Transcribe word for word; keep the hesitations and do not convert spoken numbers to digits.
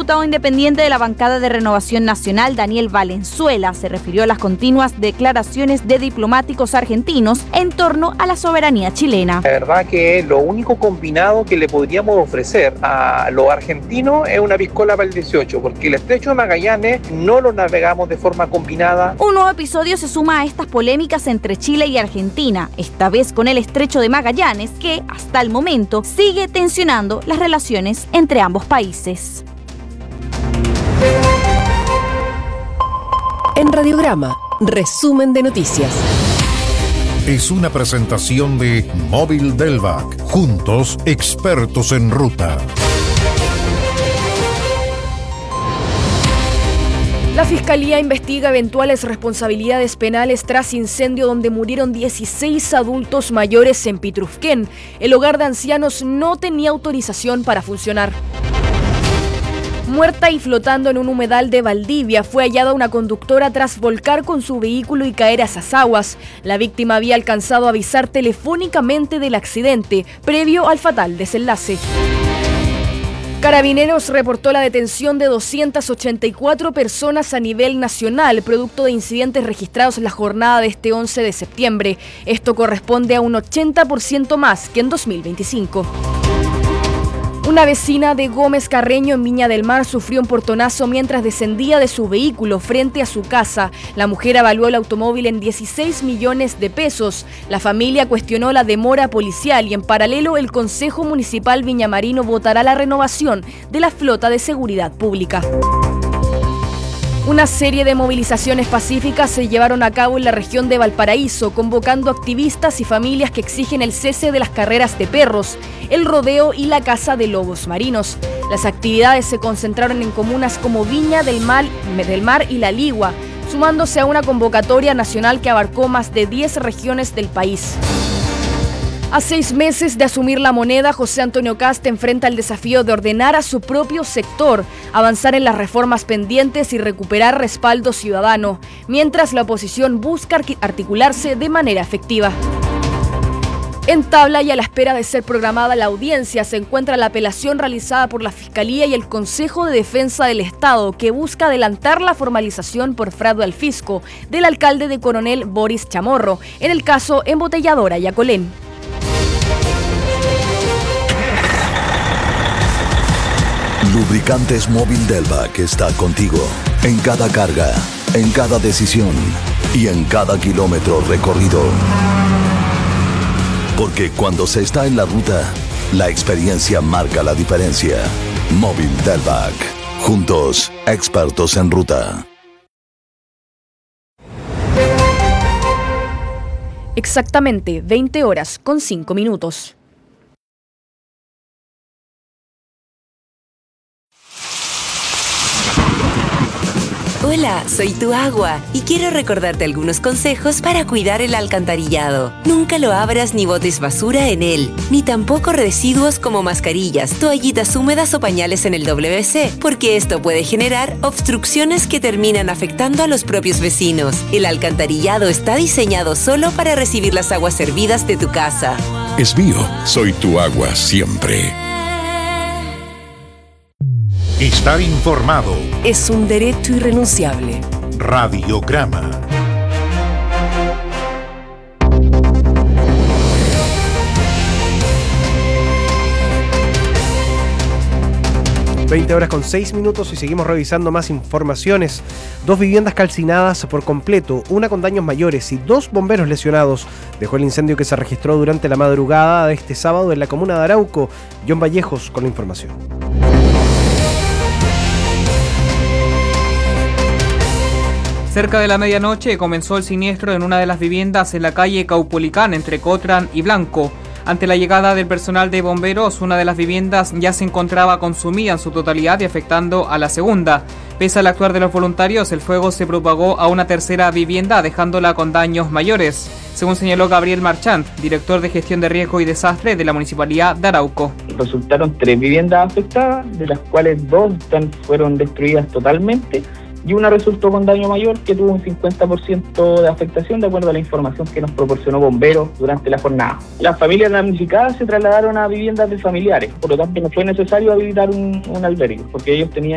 diputado independiente de la bancada de Renovación Nacional, Daniel Valenzuela, se refirió a las continuas declaraciones de diplomáticos argentinos en torno a la soberanía chilena. La verdad que lo único combinado que le podríamos ofrecer a los argentinos es una piscola para el dieciocho, porque el estrecho de Magallanes no lo navegamos de forma combinada. Un nuevo episodio se suma a estas polémicas entre Chile y Argentina, esta vez con el estrecho de Magallanes, que hasta el momento sigue tensionando las relaciones entre ambos países. En Radiograma, resumen de noticias. Es una presentación de Móvil Delvac. Juntos, expertos en ruta. La Fiscalía investiga eventuales responsabilidades penales tras incendio donde murieron dieciséis adultos mayores en Pitrufquén. El hogar de ancianos no tenía autorización para funcionar. Muerta y flotando en un humedal de Valdivia, fue hallada una conductora tras volcar con su vehículo y caer a esas aguas. La víctima había alcanzado a avisar telefónicamente del accidente, previo al fatal desenlace. Carabineros reportó la detención de doscientas ochenta y cuatro personas a nivel nacional, producto de incidentes registrados en la jornada de este once de septiembre. Esto corresponde a un ochenta por ciento más que en dos mil veinticinco. Una vecina de Gómez Carreño en Viña del Mar sufrió un portonazo mientras descendía de su vehículo frente a su casa. La mujer evaluó el automóvil en dieciséis millones de pesos. La familia cuestionó la demora policial y en paralelo el Consejo Municipal Viñamarino votará la renovación de la flota de seguridad pública. Una serie de movilizaciones pacíficas se llevaron a cabo en la región de Valparaíso, convocando activistas y familias que exigen el cese de las carreras de perros, el rodeo y la caza de lobos marinos. Las actividades se concentraron en comunas como Viña del Mar, del Mar y La Ligua, sumándose a una convocatoria nacional que abarcó más de diez regiones del país. A seis meses de asumir la moneda, José Antonio Kast enfrenta el desafío de ordenar a su propio sector, avanzar en las reformas pendientes y recuperar respaldo ciudadano, mientras la oposición busca articularse de manera efectiva. En tabla y a la espera de ser programada la audiencia se encuentra la apelación realizada por la Fiscalía y el Consejo de Defensa del Estado, que busca adelantar la formalización por fraude al fisco del alcalde de Coronel Boris Chamorro, en el caso Embotelladora Yacolén. Lubricantes Móvil Delvac está contigo en cada carga, en cada decisión y en cada kilómetro recorrido. Porque cuando se está en la ruta, la experiencia marca la diferencia. Móvil Delvac. Juntos, expertos en ruta. Exactamente veinte horas con cinco minutos. Hola, soy tu agua y quiero recordarte algunos consejos para cuidar el alcantarillado. Nunca lo abras ni botes basura en él, ni tampoco residuos como mascarillas, toallitas húmedas o pañales en el doble ve ce, porque esto puede generar obstrucciones que terminan afectando a los propios vecinos. El alcantarillado está diseñado solo para recibir las aguas servidas de tu casa. Es mío, soy tu agua siempre. Estar informado. Es un derecho irrenunciable. Radiograma. veinte horas con seis minutos y seguimos revisando más informaciones. Dos viviendas calcinadas por completo, una con daños mayores y dos bomberos lesionados dejó el incendio que se registró durante la madrugada de este sábado en la comuna de Arauco. John Vallejos con la información. Cerca de la medianoche comenzó el siniestro en una de las viviendas en la calle Caupolicán entre Cotran y Blanco. Ante la llegada del personal de bomberos, una de las viviendas ya se encontraba consumida en su totalidad y afectando a la segunda. Pese al actuar de los voluntarios, el fuego se propagó a una tercera vivienda, dejándola con daños mayores, según señaló Gabriel Marchant, director de Gestión de Riesgo y Desastre de la Municipalidad de Arauco. Resultaron tres viviendas afectadas, de las cuales dos fueron destruidas totalmente, y una resultó con daño mayor que tuvo un cincuenta por ciento de afectación de acuerdo a la información que nos proporcionó bomberos durante la jornada. Las familias damnificadas se trasladaron a viviendas de familiares, por lo tanto no fue necesario habilitar un, un albergue, porque ellos tenían